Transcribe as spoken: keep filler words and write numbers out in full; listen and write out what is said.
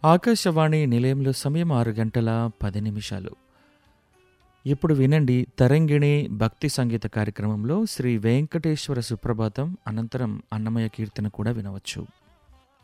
ఆకాశవాణి నిలయంలో సమయం ఆరు గంటల పది నిమిషాలు. ఇప్పుడు వినండి తరంగిణి భక్తి సంగీత కార్యక్రమంలో శ్రీ వెంకటేశ్వర సుప్రభాతం, అనంతరం అన్నమయ్య కీర్తన కూడా వినవచ్చు.